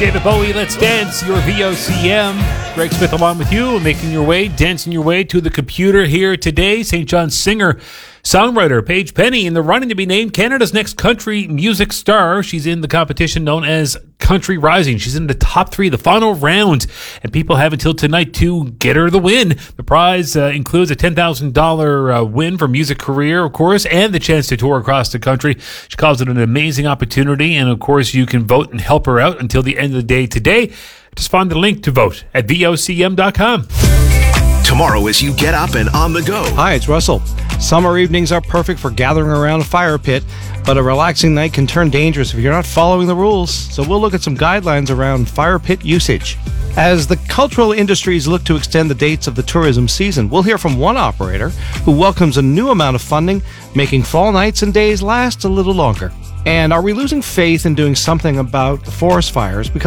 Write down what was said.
David Bowie, Let's Dance, your VOCM. Greg Smith along with you, making your way, dancing your way to the computer here today. St. John's singer, songwriter Paige Penny in the running to be named Canada's next country music star. She's in the competition known as Country Rising. She's in the top 3, the final round, and people have until tonight to get her the win. The prize includes a $10,000 win for music career, of course, and the chance to tour across the country. She calls it an amazing opportunity, and of course you can vote and help her out until the end of the day today. Just find the link to vote at VOCM.com. Tomorrow as you get up and on the go. Hi, it's Russell. Summer evenings are perfect for gathering around a fire pit, but a relaxing night can turn dangerous if you're not following the rules. So we'll look at some guidelines around fire pit usage. As the cultural industries look to extend the dates of the tourism season, we'll hear from one operator who welcomes a new amount of funding, making fall nights and days last a little longer. And are we losing faith in doing something about the forest fires because